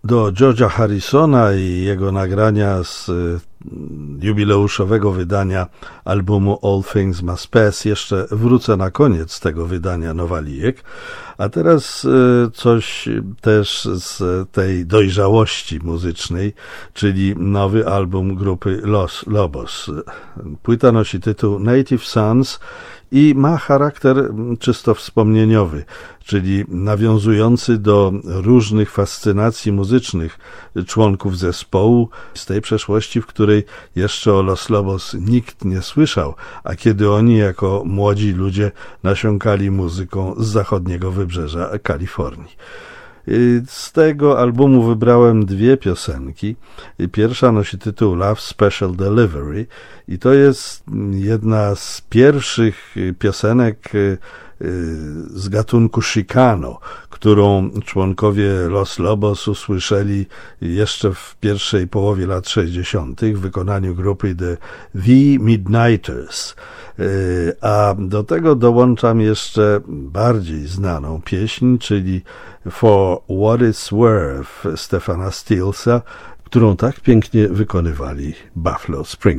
Do George'a Harrisona i jego nagrania z jubileuszowego wydania albumu All Things Must Pass jeszcze wrócę na koniec tego wydania Nowalijek, a teraz coś też z tej dojrzałości muzycznej, czyli nowy album grupy Los Lobos. Płyta nosi tytuł Native Sons i ma charakter czysto wspomnieniowy, czyli nawiązujący do różnych fascynacji muzycznych członków zespołu z tej przeszłości, w której jeszcze o Los Lobos nikt nie słyszał, a kiedy oni jako młodzi ludzie nasiąkali muzyką z zachodniego wybrzeża Kalifornii. Z tego albumu wybrałem dwie piosenki. Pierwsza nosi tytuł Love Special Delivery i to jest jedna z pierwszych piosenek z gatunku Chicano, którą członkowie Los Lobos usłyszeli jeszcze w pierwszej połowie lat 60. w wykonaniu grupy The Midnighters. A do tego dołączam jeszcze bardziej znaną pieśń, czyli For What It's Worth Stephana Stilsa, którą tak pięknie wykonywali Buffalo Springfield.